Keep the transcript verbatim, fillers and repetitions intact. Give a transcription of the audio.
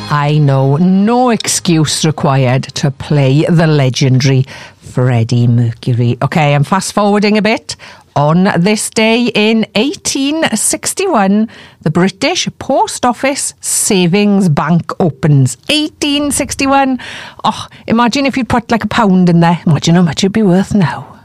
I know, no excuse required to play the legendary Freddie Mercury. Okay, I'm fast forwarding a bit. On this day in eighteen sixty-one, the British Post Office Savings Bank opens. eighteen sixty-one. Oh, imagine if you'd put like a pound in there. Imagine how much it'd be worth now.